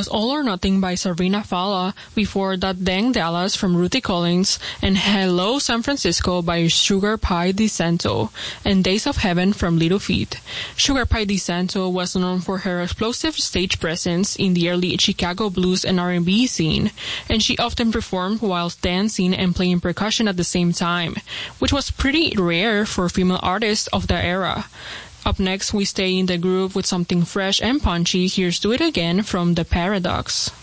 was All or Nothing by Sabrina Fala, before that Dang Dallas from Ruthie Collins, and Hello San Francisco by Sugar Pie DeSanto, and Days of Heaven from Little Feat. Sugar Pie DeSanto was known for her explosive stage presence in the early Chicago blues and R&B scene, and she often performed whilst dancing and playing percussion at the same time, which was pretty rare for female artists of the era. Up next, we stay in the groove with something fresh and punchy. Here's Do It Again from The Paradox.